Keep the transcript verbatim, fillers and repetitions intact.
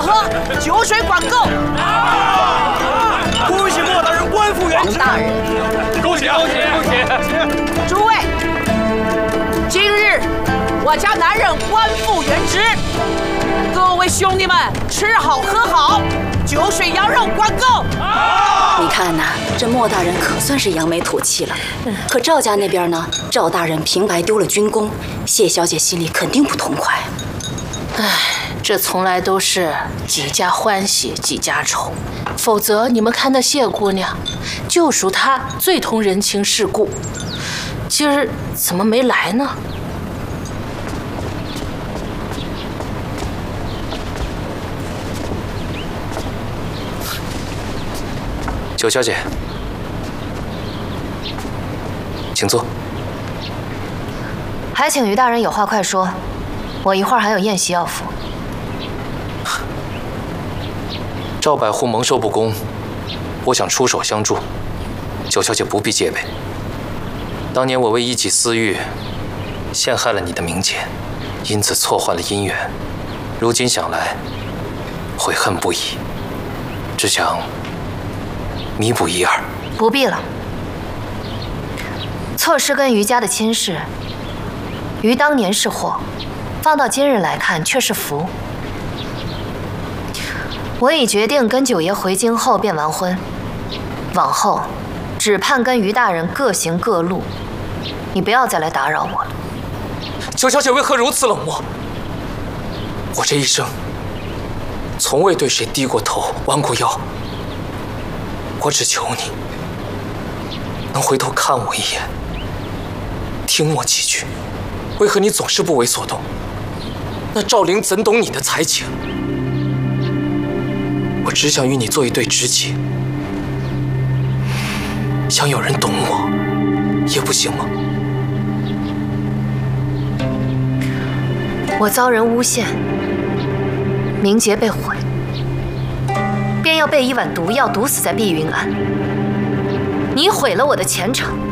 喝，酒水管够。 恭喜莫大人官复原职！ 大人， 恭喜恭喜恭喜！ 诸位，今日我家男人官复原职，各位兄弟们吃好喝好，酒水羊肉管够。 你看呐，这莫大人可算是扬眉吐气了。可赵家那边呢？赵大人平白丢了军功，谢小姐心里肯定不痛快。 唉，这从来都是几家欢喜几家愁，否则你们看那谢姑娘，就属她最通人情世故，今儿怎么没来呢？ 九小姐，请坐。 还请于大人有话快说，我一会儿还有宴席要赴。 赵百户蒙受不公，我想出手相助，九小姐不必戒备。当年我为一己私欲，陷害了你的名节，因此错换了姻缘，如今想来，悔恨不已，只想弥补一二。 不必了。错失跟于家的亲事，于当年是祸，放到今日来看却是福。我已决定跟九爷回京后便完婚，往后只盼跟于大人各行各路，你不要再来打扰我了。 九小姐为何如此冷漠？我这一生从未对谁低过头、弯过腰。我只求你能回头看我一眼，听我几句。为何你总是不为所动？那赵灵怎懂你的才情？我只想与你做一对知己，想有人懂我，也不行吗？ 我遭人诬陷，名节被毁，便要被一碗毒药毒死在碧云庵。你毁了我的前程，